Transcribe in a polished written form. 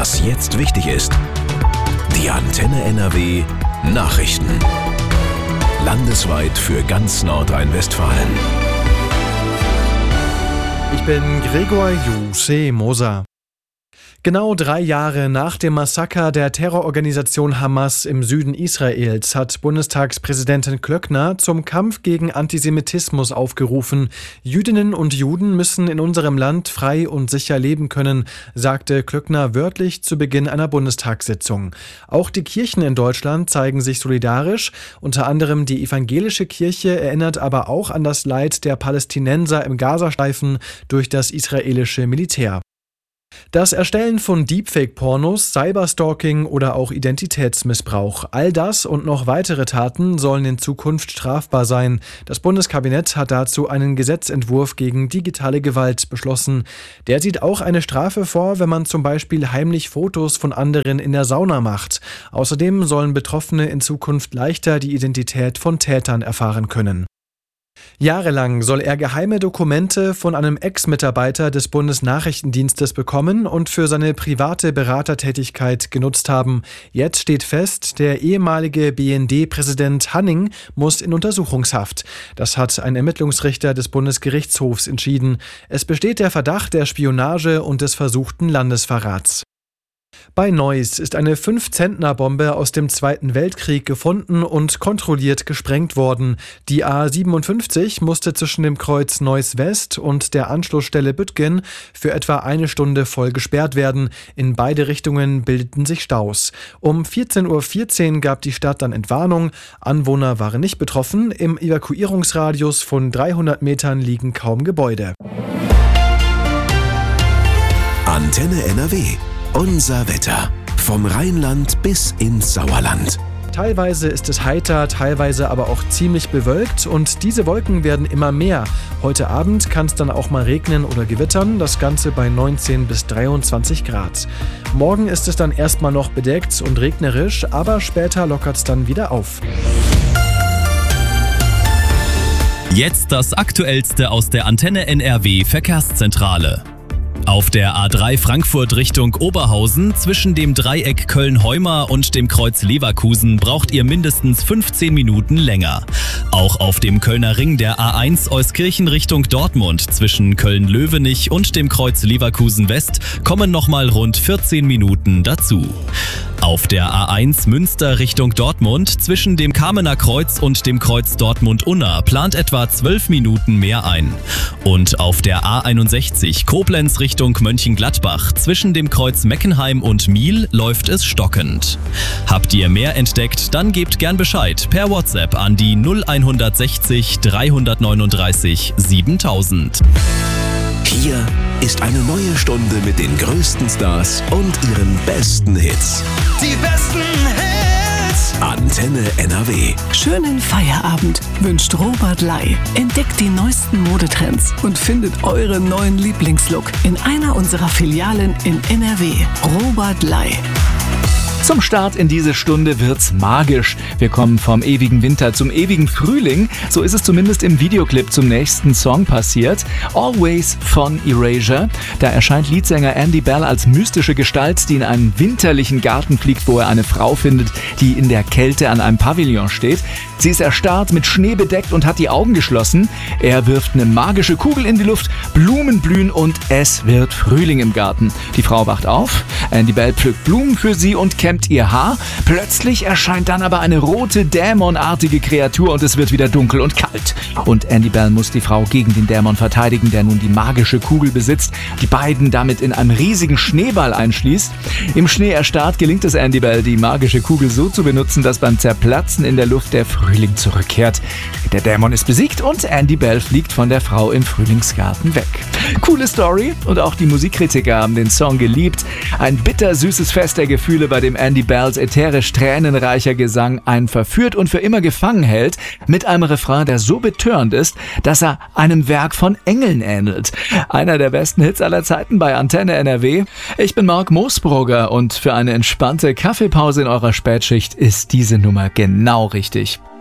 Was jetzt wichtig ist. Die Antenne NRW Nachrichten. Landesweit für ganz Nordrhein-Westfalen. Ich bin Gregor Moser. Genau 3 Jahre nach dem Massaker der Terrororganisation Hamas im Süden Israels hat Bundestagspräsidentin Klöckner zum Kampf gegen Antisemitismus aufgerufen. Jüdinnen und Juden müssen in unserem Land frei und sicher leben können, sagte Klöckner wörtlich zu Beginn einer Bundestagssitzung. Auch die Kirchen in Deutschland zeigen sich solidarisch. Unter anderem die evangelische Kirche erinnert aber auch an das Leid der Palästinenser im Gazastreifen durch das israelische Militär. Das Erstellen von Deepfake-Pornos, Cyberstalking oder auch Identitätsmissbrauch, all das und noch weitere Taten sollen in Zukunft strafbar sein. Das Bundeskabinett hat dazu einen Gesetzentwurf gegen digitale Gewalt beschlossen. Der sieht auch eine Strafe vor, wenn man zum Beispiel heimlich Fotos von anderen in der Sauna macht. Außerdem sollen Betroffene in Zukunft leichter die Identität von Tätern erfahren können. Jahrelang soll er geheime Dokumente von einem Ex-Mitarbeiter des Bundesnachrichtendienstes bekommen und für seine private Beratertätigkeit genutzt haben. Jetzt steht fest, der ehemalige BND-Präsident Hanning muss in Untersuchungshaft. Das hat ein Ermittlungsrichter des Bundesgerichtshofs entschieden. Es besteht der Verdacht der Spionage und des versuchten Landesverrats. Bei Neuss ist eine 5-Zentner-Bombe aus dem Zweiten Weltkrieg gefunden und kontrolliert gesprengt worden. Die A57 musste zwischen dem Kreuz Neuss West und der Anschlussstelle Büttgen für etwa 1 Stunde voll gesperrt werden. In beide Richtungen bildeten sich Staus. Um 14:14 Uhr gab die Stadt dann Entwarnung. Anwohner waren nicht betroffen. Im Evakuierungsradius von 300 Metern liegen kaum Gebäude. Antenne NRW. Unser Wetter. Vom Rheinland bis ins Sauerland. Teilweise ist es heiter, teilweise aber auch ziemlich bewölkt und diese Wolken werden immer mehr. Heute Abend kann es dann auch mal regnen oder gewittern, das Ganze bei 19 bis 23 Grad. Morgen ist es dann erstmal noch bedeckt und regnerisch, aber später lockert es dann wieder auf. Jetzt das Aktuellste aus der Antenne NRW Verkehrszentrale. Auf der A3 Frankfurt Richtung Oberhausen zwischen dem Dreieck Köln-Heumar und dem Kreuz Leverkusen braucht ihr mindestens 15 Minuten länger. Auch auf dem Kölner Ring der A1 Euskirchen Richtung Dortmund zwischen Köln-Löwenich und dem Kreuz Leverkusen West kommen nochmal rund 14 Minuten dazu. Auf der A1 Münster Richtung Dortmund zwischen dem Kamener Kreuz und dem Kreuz Dortmund-Unna plant etwa 12 Minuten mehr ein. Und auf der A61 Koblenz Richtung Mönchengladbach zwischen dem Kreuz Meckenheim und Miel läuft es stockend. Habt ihr mehr entdeckt, dann gebt gern Bescheid per WhatsApp an die 0160 339 7000. Hier ist eine neue Stunde mit den größten Stars und ihren besten Hits. Die besten Hits! Antenne NRW. Schönen Feierabend wünscht Robert Ley. Entdeckt die neuesten Modetrends und findet euren neuen Lieblingslook in einer unserer Filialen in NRW. Robert Ley. Zum Start in diese Stunde wird's magisch. Wir kommen vom ewigen Winter zum ewigen Frühling. So ist es zumindest im Videoclip zum nächsten Song passiert. Always von Erasure. Da erscheint Leadsänger Andy Bell als mystische Gestalt, die in einen winterlichen Garten fliegt, wo er eine Frau findet, die in der Kälte an einem Pavillon steht. Sie ist erstarrt, mit Schnee bedeckt und hat die Augen geschlossen. Er wirft eine magische Kugel in die Luft, Blumen blühen und es wird Frühling im Garten. Die Frau wacht auf, Andy Bell pflückt Blumen für sie und kämmt ihr Haar. Plötzlich erscheint dann aber eine rote, dämonartige Kreatur und es wird wieder dunkel und kalt. Und Andy Bell muss die Frau gegen den Dämon verteidigen, der nun die magische Kugel besitzt, die beiden damit in einen riesigen Schneeball einschließt. Im Schnee erstarrt gelingt es Andy Bell, die magische Kugel so zu benutzen, dass beim Zerplatzen in der Luft der Frühling zurückkehrt. Der Dämon ist besiegt und Andy Bell fliegt von der Frau im Frühlingsgarten weg. Coole Story und auch die Musikkritiker haben den Song geliebt. Ein bittersüßes Fest der Gefühle, bei dem Andy Bells ätherisch tränenreicher Gesang einen verführt und für immer gefangen hält, mit einem Refrain, der so betörend ist, dass er einem Werk von Engeln ähnelt. Einer der besten Hits aller Zeiten bei Antenne NRW. Ich bin Marc Moosbrugger und für eine entspannte Kaffeepause in eurer Spätschicht ist diese Nummer genau richtig.